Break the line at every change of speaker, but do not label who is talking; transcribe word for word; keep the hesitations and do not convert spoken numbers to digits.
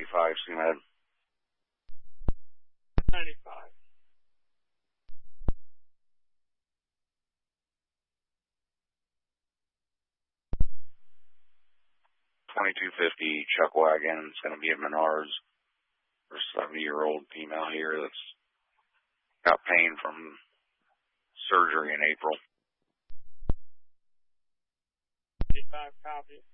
ninety-five, C-Med.
ninety-five.
twenty-two fifty Chuck Wagon. It's going to be at Menards for a seventy-year-old female here that's got pain from surgery in April.
ninety-five copy.